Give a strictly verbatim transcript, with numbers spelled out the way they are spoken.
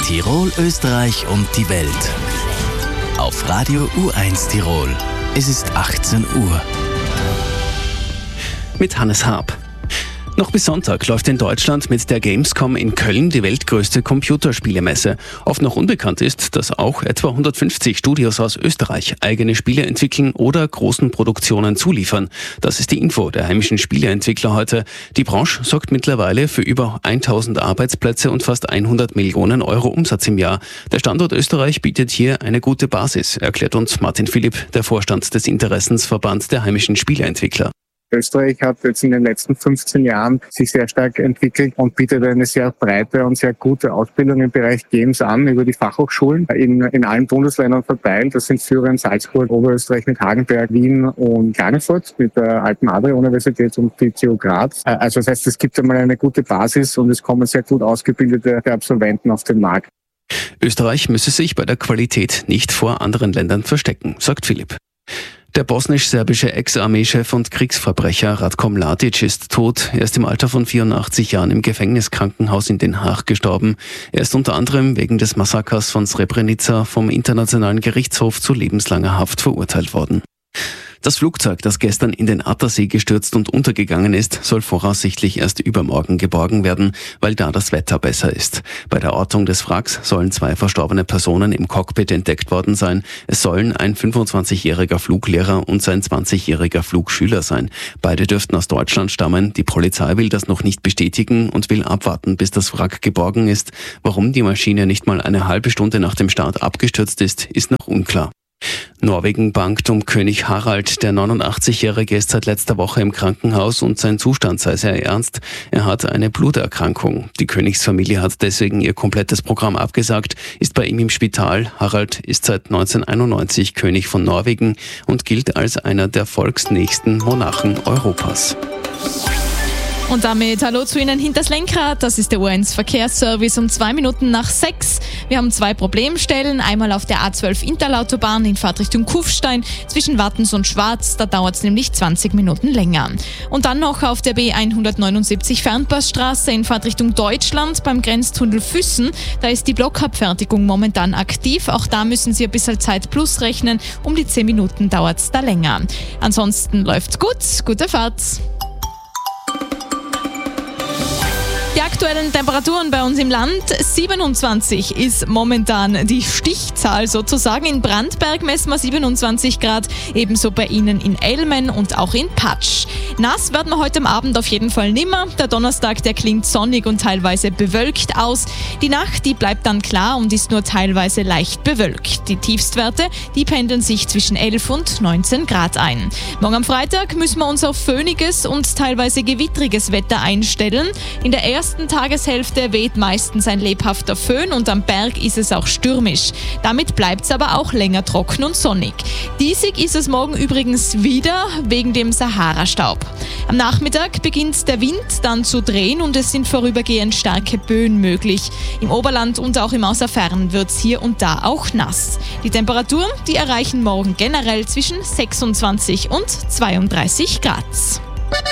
Tirol, Österreich und die Welt. Auf Radio U eins Tirol. Es ist achtzehn Uhr. Mit Hannes Haab. Noch bis Sonntag läuft in Deutschland mit der Gamescom in Köln die weltgrößte Computerspielemesse. Oft noch unbekannt ist, dass auch etwa hundertfünfzig Studios aus Österreich eigene Spiele entwickeln oder großen Produktionen zuliefern. Das ist die Info der heimischen Spieleentwickler heute. Die Branche sorgt mittlerweile für über tausend Arbeitsplätze und fast hundert Millionen Euro Umsatz im Jahr. Der Standort Österreich bietet hier eine gute Basis, erklärt uns Martin Philipp, der Vorstand des Interessensverbands der heimischen Spieleentwickler. Österreich hat jetzt in den letzten fünfzehn Jahren sich sehr stark entwickelt und bietet eine sehr breite und sehr gute Ausbildung im Bereich Games an über die Fachhochschulen in, in allen Bundesländern verteilt. Das sind Thüringen, Salzburg, Oberösterreich mit Hagenberg, Wien und Klagenfurt mit der Alpen-Adria-Universität und die T U Graz. Also das heißt, es gibt einmal eine gute Basis und es kommen sehr gut ausgebildete Absolventen auf den Markt. Österreich müsse sich bei der Qualität nicht vor anderen Ländern verstecken, sagt Philipp. Der bosnisch-serbische Ex-Armeechef und Kriegsverbrecher Ratko Mladic ist tot. Er ist im Alter von vierundachtzig Jahren im Gefängniskrankenhaus in Den Haag gestorben. Er ist unter anderem wegen des Massakers von Srebrenica vom Internationalen Gerichtshof zu lebenslanger Haft verurteilt worden. Das Flugzeug, das gestern in den Attersee gestürzt und untergegangen ist, soll voraussichtlich erst übermorgen geborgen werden, weil da das Wetter besser ist. Bei der Ortung des Wracks sollen zwei verstorbene Personen im Cockpit entdeckt worden sein. Es sollen ein fünfundzwanzigjähriger Fluglehrer und sein zwanzigjähriger Flugschüler sein. Beide dürften aus Deutschland stammen. Die Polizei will das noch nicht bestätigen und will abwarten, bis das Wrack geborgen ist. Warum die Maschine nicht mal eine halbe Stunde nach dem Start abgestürzt ist, ist noch unklar. Norwegen bangt um König Harald. Der neunundachtzigjährige ist seit letzter Woche im Krankenhaus und sein Zustand sei sehr ernst. Er hat eine Bluterkrankung. Die Königsfamilie hat deswegen ihr komplettes Programm abgesagt, ist bei ihm im Spital. Harald ist seit neunzehnhunderteinundneunzig König von Norwegen und gilt als einer der volksnächsten Monarchen Europas. Und damit hallo zu Ihnen hinters Lenkrad. Das ist der U eins Verkehrsservice um zwei Minuten nach sechs. Wir haben zwei Problemstellen. Einmal auf der A zwölf Interlautobahn in Fahrtrichtung Kufstein zwischen Wattens und Schwarz. Da dauert es nämlich zwanzig Minuten länger. Und dann noch auf der B hundertneunundsiebzig Fernpassstraße in Fahrtrichtung Deutschland beim Grenztunnel Füssen. Da ist die Blockabfertigung momentan aktiv. Auch da müssen Sie ein bisschen Zeit plus rechnen. Um die zehn Minuten dauert es da länger. Ansonsten läuft's gut. Gute Fahrt. Die aktuellen Temperaturen bei uns im Land, siebenundzwanzig ist momentan die Stichzahl sozusagen. In Brandberg messen wir siebenundzwanzig Grad, ebenso bei Ihnen in Elmen und auch in Patsch. Nass werden wir heute am Abend auf jeden Fall nimmer. Der Donnerstag, der klingt sonnig und teilweise bewölkt aus. Die Nacht, die bleibt dann klar und ist nur teilweise leicht bewölkt. Die Tiefstwerte, die pendeln sich zwischen elf und neunzehn Grad ein. Morgen am Freitag müssen wir uns auf föhniges und teilweise gewittriges Wetter einstellen. In der ersten In der Tageshälfte weht meistens ein lebhafter Föhn und am Berg ist es auch stürmisch. Damit bleibt es aber auch länger trocken und sonnig. Diesig ist es morgen übrigens wieder wegen dem Sahara-Staub. Am Nachmittag beginnt der Wind dann zu drehen und es sind vorübergehend starke Böen möglich. Im Oberland und auch im Außerfern wird es hier und da auch nass. Die Temperaturen, die erreichen morgen generell zwischen sechsundzwanzig und zweiunddreißig Grad.